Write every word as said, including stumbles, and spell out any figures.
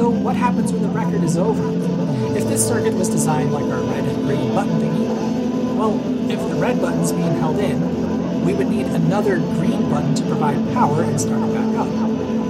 So what happens when the record is over? If this circuit was designed like our red and green button thingy, well, if the red button's being held in, we would need another green button to provide power and start it back up.